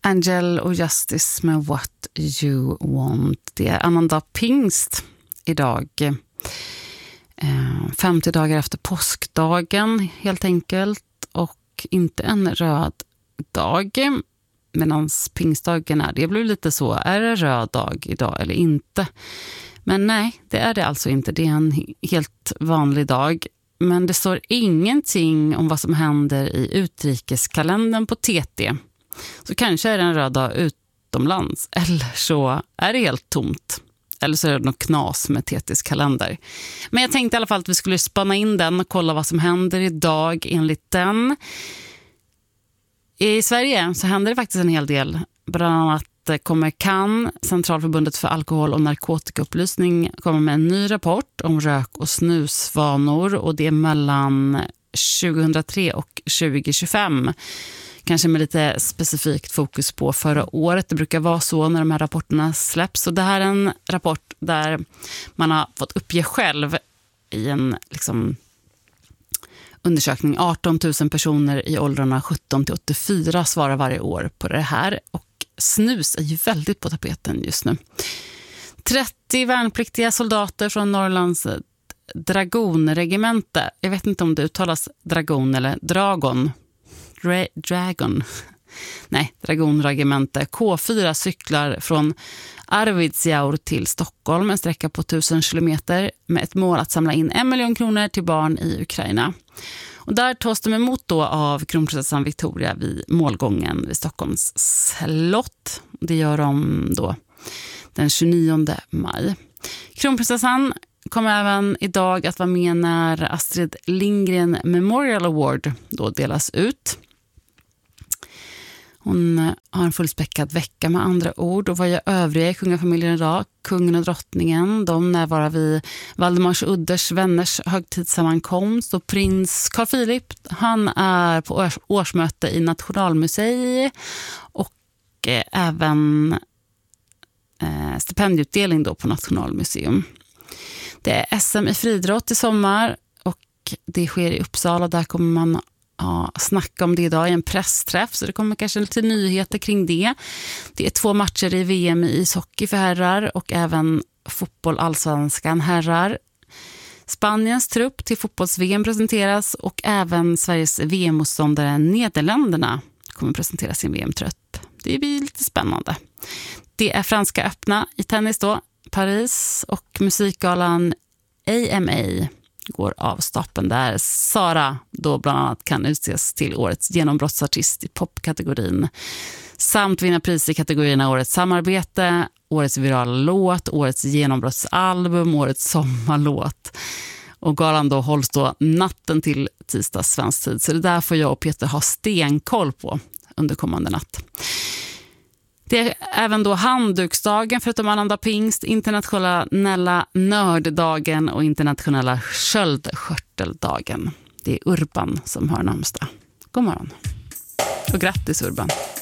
Angel och Justice med What You Want. Det är annandag pingst idag. 50 dagar efter påskdagen helt enkelt. Och inte en röd dag. Medan pingstdagen är det. Blir lite så. Är det röd dag idag eller inte? Men nej, det är det alltså inte. Det är en helt vanlig dag. Men det står ingenting om vad som händer i utrikeskalendern på TT. Så kanske är det en röd dag utomlands. Eller så är det helt tomt. Eller så är det något knas med TTs kalender. Men jag tänkte i alla fall att vi skulle spana in den och kolla vad som händer idag enligt den. I Sverige så händer det faktiskt en hel del. Bland annat kommer CAN, Centralförbundet för alkohol- och narkotikaupplysning, kommer med en ny rapport om rök- och snusvanor. Och det är mellan 2003 och 2025. Kanske med lite specifikt fokus på förra året. Det brukar vara så när de här rapporterna släpps. Och det här är en rapport där man har fått uppge själv i en undersökning. 18 000 personer i åldrarna 17 till 84 svarar varje år på det här. Och snus är ju väldigt på tapeten just nu. 30 värnpliktiga soldater från Norrlands dragonregemente. Jag vet inte om det uttalas dragon eller dragon. Dragon. Nej, dragonregemente. K4 cyklar från Arvidsjaur till Stockholm, en sträcka på 1000 kilometer med ett mål att samla in 1 miljon kronor till barn i Ukraina. Och där tas de emot då av kronprinsessan Victoria vid målgången vid Stockholms slott. Det gör de då den 29 maj. Kronprinsessan kommer även idag att vara med när Astrid Lindgren Memorial Award då delas ut. Hon har en fullspäckad vecka med andra ord. Och vad gör övriga i kungafamiljen idag? Kungen och drottningen, de närvarar vid Valdemars Udders vänners högtidssammankomst. Och prins Carl Philip, han är på årsmöte i Nationalmuseet. Och även stipendiutdelning då på Nationalmuseum. Det är SM i friidrott i sommar och det sker i Uppsala. Där kommer man snacka om det idag i en pressträff, så det kommer kanske lite nyheter kring det. Det är 2 matcher i VM i ishockey för herrar och även fotboll allsvenskan herrar. Spaniens trupp till fotbolls-VM presenteras och även Sveriges VM-motståndare Nederländerna kommer presentera sin VM-trupp. Det blir lite spännande. Det är franska öppna i tennis då, Paris, och musikgalan AMA går av stapeln där Sara då bland annat kan utses till årets genombrottsartist i popkategorin samt vinna pris i kategorierna årets samarbete, årets virala låt, årets genombrottsalbum, årets sommarlåt. Och galan då hålls då natten till tisdag svensk tid, så det där får jag och Peter ha stenkoll på under kommande natt. Det är även då handduksdagen förutom annandag pingst, internationella nörddagen och internationella sköldskörteldagen. Det är Urban som har namnsdag. God morgon. Och grattis Urban.